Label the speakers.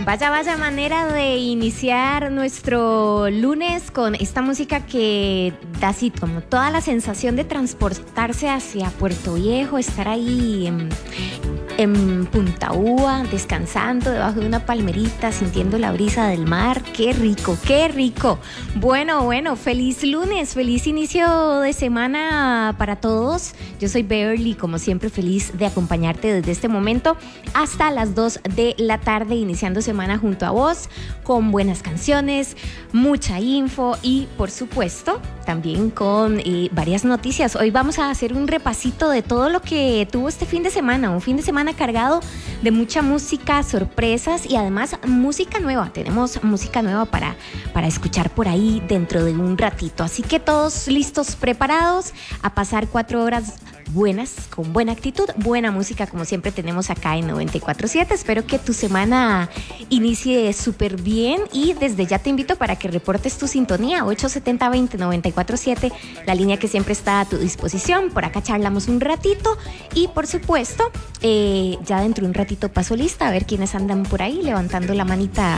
Speaker 1: Vaya, vaya manera de iniciar nuestro lunes con esta música que da así como toda la sensación de transportarse hacia Puerto Viejo, estar ahí en Punta Uva, descansando debajo de una palmerita, sintiendo la brisa del mar. ¡Qué rico, qué rico! Bueno, feliz lunes, feliz inicio de semana para todos. Yo soy Beverly, como siempre feliz de acompañarte desde este momento hasta las 2 de la tarde, iniciando semana junto a vos, con buenas canciones, mucha info y, por supuesto, también con varias noticias. Hoy vamos a hacer un repasito de todo lo que tuvo este fin de semana, un fin de semana cargado de mucha música, sorpresas y además música nueva. Tenemos música nueva para escuchar por ahí dentro de un ratito. Así que todos listos, preparados a pasar 4 horas buenas, con buena actitud, buena música como siempre tenemos acá en 94.7. Espero que tu semana inicie súper bien y desde ya te invito para que reportes tu sintonía 870-20-94.7, la línea que siempre está a tu disposición. Por acá charlamos un ratito y por supuesto ya dentro de un ratito paso lista a ver quiénes andan por ahí levantando la manita